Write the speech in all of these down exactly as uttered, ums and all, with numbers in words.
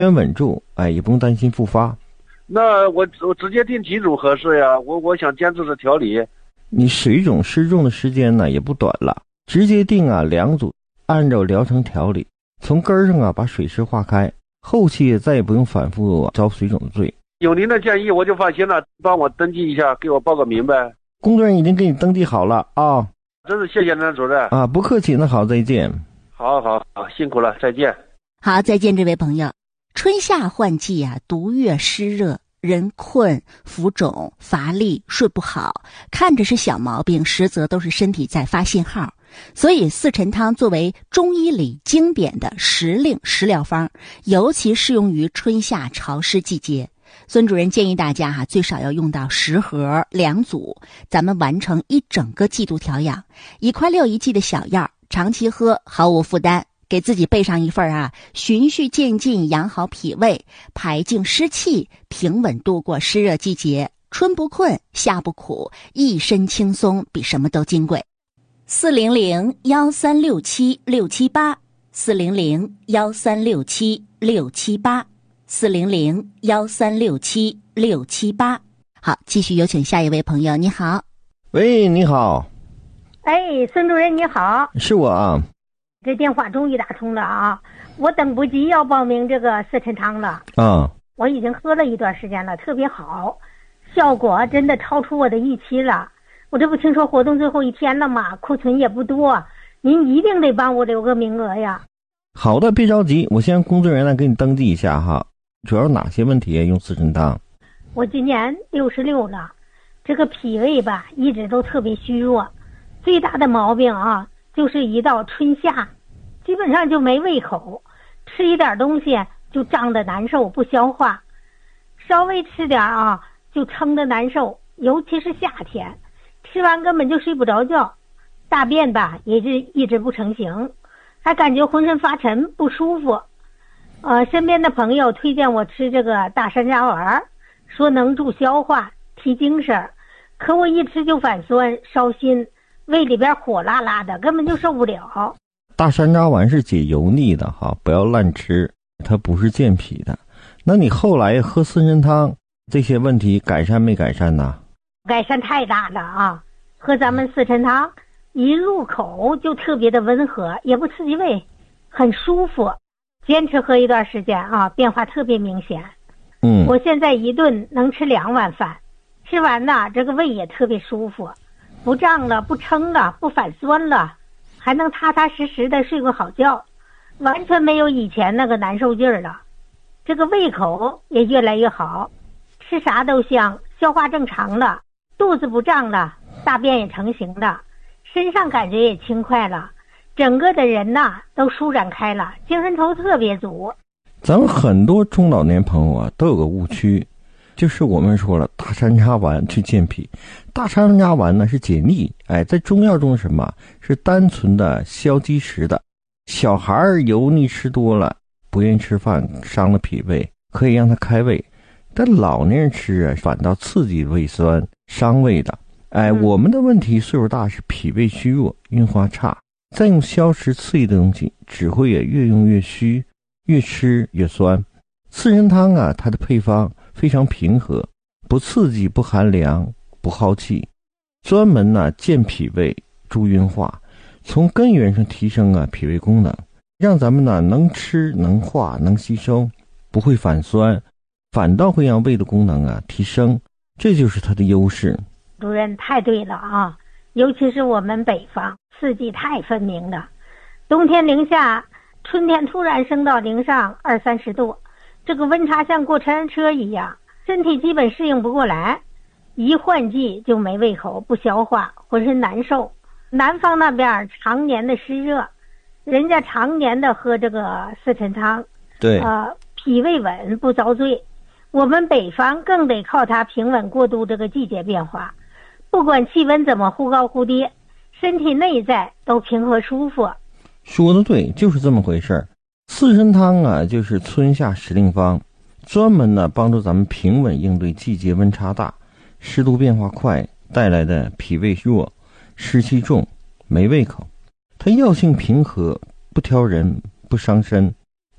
源稳住，哎，也不用担心复发。 那我我直接定几组合适呀？我我想坚持着调理。 你水肿湿重的时间呢也不短了，直接定啊两组，按照疗程调理，从根儿上啊把水湿化开，后期再也不用反复遭水肿的罪。 有您的建议我就放心了，帮我登记一下，给我报个名呗。 工作人员已经给你登记好了啊。 真是谢谢张主任啊，不客气，那好，再见。 好好好，辛苦了，再见。 好，再见，这位朋友。春夏换季啊，毒月湿热，人困、浮肿、乏力、睡不好，看着是小毛病，实则都是身体在发信号。所以四陈汤作为中医里经典的时令食疗方，尤其适用于春夏潮湿季节。孙主任建议大家哈、啊，最少要用到十盒两组，咱们完成一整个季度调养。一块六一剂的小药，长期喝毫无负担。给自己备上一份啊，循序渐进养好脾胃，排净湿气，平稳度过湿热季节。春不困，夏不苦，一身轻松，比什么都金贵。四零零幺三六七六七八，四零零幺三六七六七八，四零零幺三六七六七八。好，继续有请下一位朋友。你好。 喂，你好。 哎，孙主任你好。 是我啊。 这电话终于打通了啊！我等不及要报名这个四陈汤了啊！ 我已经喝了一段时间了，特别好，效果真的超出我的预期了。我这不听说活动最后一天了吗？库存也不多，您一定得帮我留个名额呀。 好的，别着急，我先让工作人员来给你登记一下哈。主要哪些问题用四陈汤？ 我今年六十六了，这个脾胃吧一直都特别虚弱，最大的毛病啊。就是一到春夏，基本上就没胃口，吃一点东西就胀得难受，不消化，稍微吃点啊就撑得难受，尤其是夏天，吃完根本就睡不着觉，大便吧也是一直不成形，还感觉浑身发沉不舒服。呃，身边的朋友推荐我吃这个大山楂丸，说能助消化提精神，可我一吃就反酸烧心，胃里边火辣辣的，根本就受不了。 大山楂丸是解油腻的哈，不要乱吃，它不是健脾的。那你后来喝四陈汤，这些问题改善没改善呢？ 改善太大了啊！喝咱们四陈汤，一入口就特别的温和，也不刺激胃，很舒服。坚持喝一段时间啊，变化特别明显。 嗯， 我现在一顿能吃两碗饭，吃完呢，这个胃也特别舒服。不胀了，不撑了，不反酸了，还能踏踏实实的睡个好觉，完全没有以前那个难受劲儿了。这个胃口也越来越好，吃啥都香，消化正常了，肚子不胀了，大便也成型了，身上感觉也轻快了，整个的人呐都舒展开了，精神头特别足。 咱们很多中老年朋友啊都有个误区，就是我们说了大山楂丸去健脾，大山楂丸呢是解腻，哎，在中药中什么是单纯的消积食的。小孩油腻吃多了，不愿意吃饭，伤了脾胃，可以让他开胃。但老年人吃啊，反倒刺激胃酸，伤胃的。哎， 嗯、 我们的问题岁数大是脾胃虚弱，运化差，再用消食刺激的东西，只会也越用越虚，越吃越酸。四陈汤啊，它的配方非常平和，不刺激，不寒凉，不耗气，专门呢、啊、健脾胃，助运化，从根源上提升啊脾胃功能，让咱们呢能吃能化能吸收，不会反酸，反倒会让胃的功能啊提升，这就是它的优势。 主任太对了啊，尤其是我们北方四季太分明了，冬天零下，春天突然升到零上二三十度，这个温差像过山车一样，身体基本适应不过来，一换季就没胃口，不消化，浑身难受。南方那边常年的湿热，人家常年的喝这个四陈汤， 对， 呃，脾胃稳不遭罪。我们北方更得靠它平稳过渡这个季节变化，不管气温怎么忽高忽低，身体内在都平和舒服。 说的对，就是这么回事儿。四陈汤啊，就是春夏时令方，专门呢帮助咱们平稳应对季节温差大、湿度变化快带来的脾胃弱、湿气重、没胃口。它药性平和，不挑人，不伤身，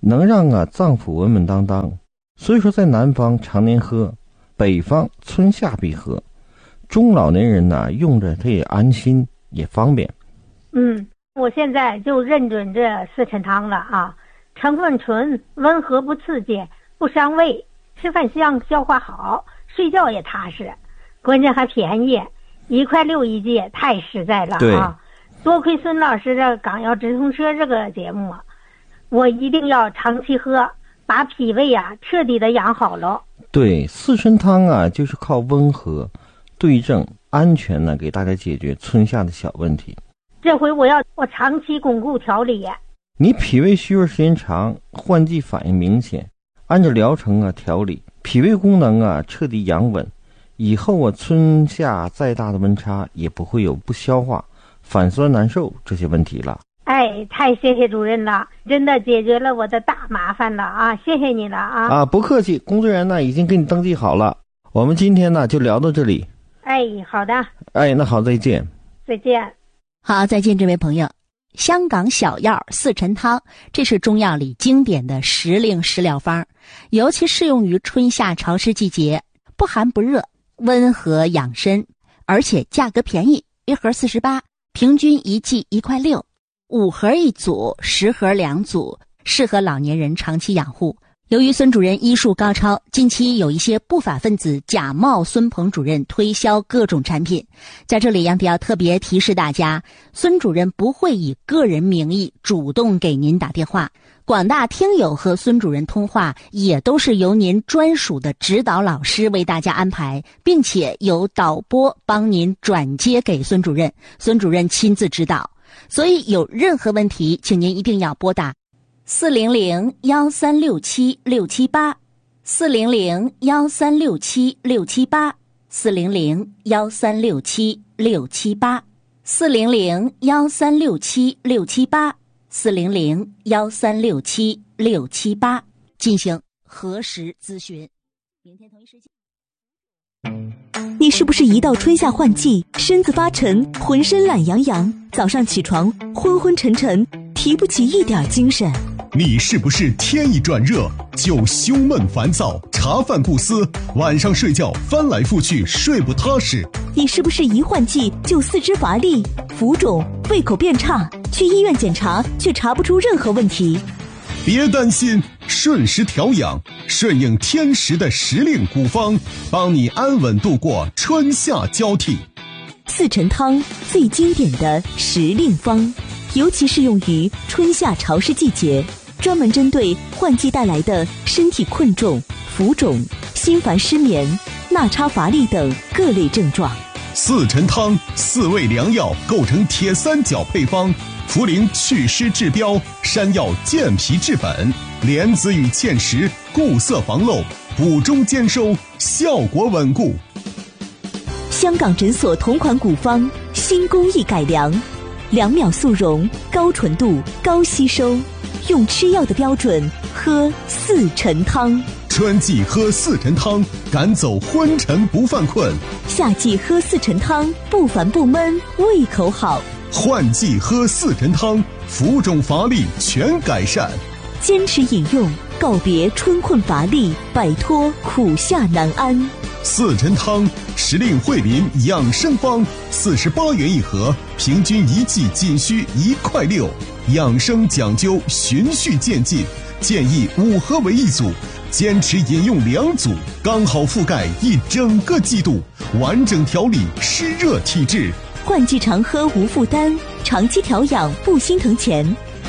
能让啊脏腑稳稳当当。所以说在南方常年喝，北方春夏必喝。中老年人呢、啊、用着它也安心也方便。 嗯，我现在就认准这四陈汤了啊，成分纯，温和不刺激，不伤胃，吃饭香，消化好，睡觉也踏实，关键还便宜，一块六一剂，太实在了啊！多亏孙老师的港药直通车这个节目，我一定要长期喝，把脾胃啊彻底的养好了。 对，四神汤啊，就是靠温和、对症、安全呢，给大家解决春夏的小问题。 这回我要我长期巩固调理。 你脾胃虚弱时间长，换季反应明显，按照疗程啊调理，脾胃功能啊彻底养稳，以后啊春夏再大的温差也不会有不消化、反酸难受这些问题了。 哎，太谢谢主任了，真的解决了我的大麻烦了啊！谢谢你了啊！ 啊，不客气，工作人员呢已经给你登记好了。我们今天呢就聊到这里。 哎，好的。 哎，那好，再见。 再见。 好，再见，这位朋友。香港小药四陈汤，这是中药里经典的时令食疗方，尤其适用于春夏潮湿季节，不寒不热，温和养身，而且价格便宜，一盒四十八，平均一剂一块六，五盒一组，十盒两组，适合老年人长期养护。由于孙主任医术高超，近期有一些不法分子假冒孙鹏主任推销各种产品。在这里，杨迪要特别提示大家，孙主任不会以个人名义主动给您打电话，广大听友和孙主任通话也都是由您专属的指导老师为大家安排，并且由导播帮您转接给孙主任，孙主任亲自指导。所以有任何问题，请您一定要拨打四零零幺三六七六七八，四零零幺三六七六七八，四零零幺三六七六七八，四零零幺三六七六七八，四零零幺三六七六七八进行核实咨询。明天同一时间。 你是不是一到春夏换季，身子发沉，浑身懒洋洋，早上起床昏昏沉沉，提不起一点精神？ 你是不是天一转热就胸闷烦躁，茶饭不思，晚上睡觉翻来覆去睡不踏实？ 你是不是一换季就四肢乏力、浮肿、胃口变差，去医院检查却查不出任何问题？ 别担心，顺时调养，顺应天时的时令古方，帮你安稳度过春夏交替。 四陈汤最经典的时令方，尤其适用于春夏潮湿季节，专门针对换季带来的身体困重、浮肿、心烦失眠、纳差乏力等各类症状。 四陈汤四味良药构成铁三角配方，茯苓祛湿治标，山药健脾治本，莲子与芡实固色防漏，补中兼收，效果稳固。 香港诊所同款古方，新工艺改良，两秒速溶，高纯度，高吸收，用吃药的标准喝四陈汤。 春季喝四陈汤，赶走昏沉不犯困； 夏季喝四陈汤，不烦不闷，胃口好。 换季喝四陈汤，浮肿乏力全改善。 坚持饮用，告别春困乏力，摆脱苦夏难安。 四陈汤时令惠民养生方，四十八元一盒，平均一剂仅需一块六。养生讲究循序渐进，建议五盒为一组，坚持饮用两组，刚好覆盖一整个季度，完整调理湿热体质。 换季常喝无负担，长期调养不心疼钱。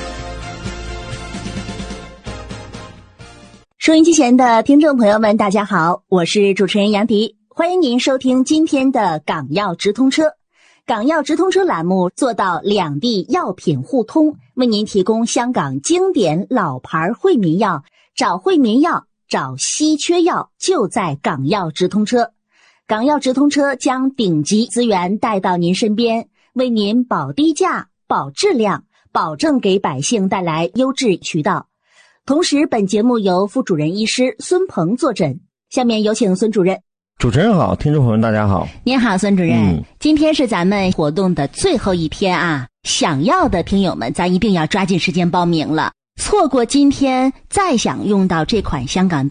收音机前的听众朋友们，大家好，我是主持人杨迪，欢迎您收听今天的港药直通车。港药直通车栏目做到两地药品互通，为您提供香港经典老牌惠民药，找惠民药，找稀缺药，就在港药直通车。港药直通车将顶级资源带到您身边，为您保低价、保质量，保证给百姓带来优质渠道。同时，本节目由副主任医师孙鹏坐诊。下面有请孙主任。 主持人好，听众朋友们大家好。 您好，孙主任、嗯、今天是咱们活动的最后一天啊，想要的听友们咱一定要抓紧时间报名了。 错过今天，再想用到这款香港